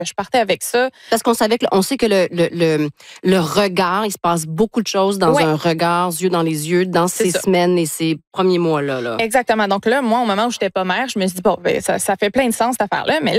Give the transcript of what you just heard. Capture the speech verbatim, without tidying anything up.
je partais avec ça. Parce qu'on savait que, on sait que le, le, le, le regard, il se passe beaucoup de choses dans ouais. un regard, yeux dans les yeux, dans C'est ces ça. semaines et ces premiers mois-là. Là. Exactement. Donc là, moi, au moment où j'étais pas mère, je me suis dit, bon, ben, ça, ça fait plein de sens, cette affaire-là. Mais là,